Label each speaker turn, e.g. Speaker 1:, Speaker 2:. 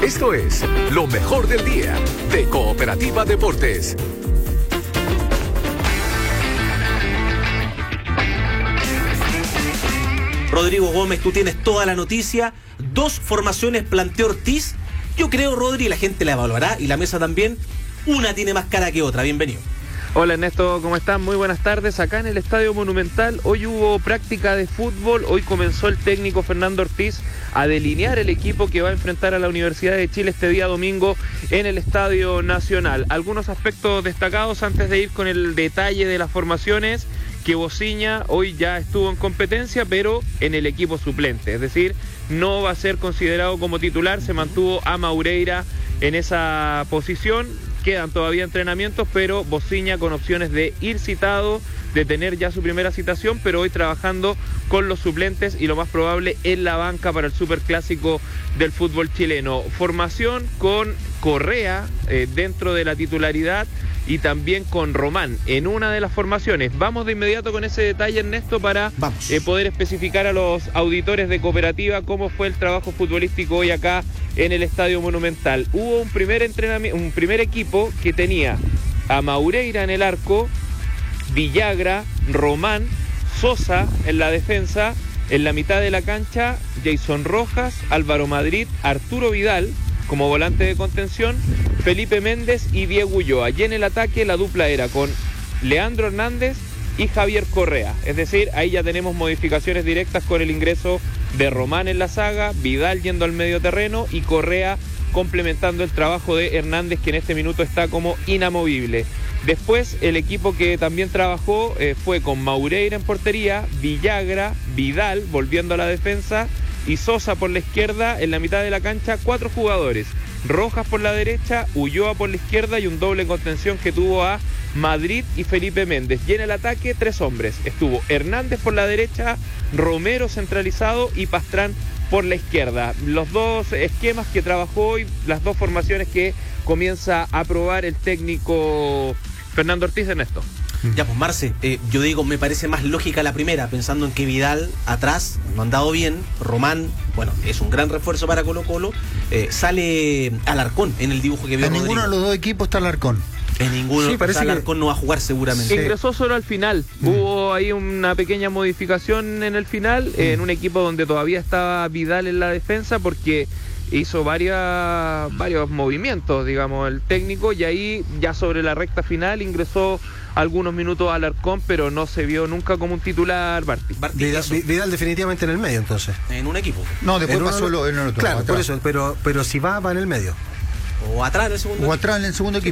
Speaker 1: Esto es lo mejor del día de Cooperativa Deportes.
Speaker 2: Rodrigo Gómez, tú tienes toda la noticia. 2 formaciones planteó Ortiz. Yo creo, Rodri, la gente la evaluará y la mesa también. Una tiene más cara que otra. Bienvenido.
Speaker 3: Hola Ernesto, ¿cómo están? Muy buenas tardes. Acá en el Estadio Monumental hoy hubo práctica de fútbol. Hoy comenzó el técnico Fernando Ortiz a delinear el equipo que va a enfrentar a la Universidad de Chile este día domingo en el Estadio Nacional. Algunos aspectos destacados antes de ir con el detalle de las formaciones: que Bociña hoy ya estuvo en competencia, pero en el equipo suplente, es decir, no va a ser considerado como titular. Se mantuvo a Maureira en esa posición. Quedan todavía entrenamientos, pero Bociña con opciones de ir citado, de tener ya su primera citación, pero hoy trabajando con los suplentes y lo más probable en la banca para el superclásico del fútbol chileno. Formación con Correa dentro de la titularidad y también con Román en una de las formaciones. Vamos de inmediato con ese detalle, Ernesto, para poder especificar a los auditores de Cooperativa cómo fue el trabajo futbolístico hoy acá en el Estadio Monumental. Hubo un primer equipo que tenía a Maureira en el arco, Villagra, Román, Sosa en la defensa, en la mitad de la cancha Jason Rojas, Álvaro Madrid, Arturo Vidal como volante de contención, Felipe Méndez y Diego Ulloa. Y en el ataque la dupla era con Leandro Hernández y Javier Correa. Es decir, ahí ya tenemos modificaciones directas con el ingreso de Román en la saga, Vidal yendo al medio terreno y Correa complementando el trabajo de Hernández, que en este minuto está como inamovible. Después el equipo que también trabajó fue con Maureira en portería, Villagra, Vidal volviendo a la defensa y Sosa por la izquierda. En la mitad de la cancha 4 jugadores: Rojas por la derecha, Ulloa por la izquierda y un doble contención que tuvo a Madrid y Felipe Méndez. Y en el ataque 3 hombres: estuvo Hernández por la derecha, Romero centralizado y Pastrán por la izquierda. Los 2 esquemas que trabajó hoy, las 2 formaciones que comienza a probar el técnico Fernando Ortiz en esto.
Speaker 2: Ya, pues Marce, yo digo, me parece más lógica la primera, pensando en que Vidal atrás no ha andado bien, Román, bueno, es un gran refuerzo para Colo-Colo, sale Alarcón en el dibujo que veo.
Speaker 4: En ninguno de los 2 equipos está Alarcón.
Speaker 2: En ninguno,
Speaker 4: sí, parece
Speaker 2: Alarcón no va a jugar seguramente.
Speaker 3: Ingresó solo al final. Hubo ahí una pequeña modificación en el final, en un equipo donde todavía estaba Vidal en la defensa, porque hizo varios movimientos, digamos, el técnico, y ahí ya sobre la recta final ingresó algunos minutos Alarcón, pero no se vio nunca como un titular.
Speaker 4: Vidal definitivamente en el medio, entonces.
Speaker 2: En un equipo.
Speaker 4: No, después pasó en el otro.
Speaker 5: Claro,
Speaker 4: atrás.
Speaker 5: por eso, pero si va en el medio.
Speaker 2: O atrás en el segundo
Speaker 4: O atrás en el segundo equipo.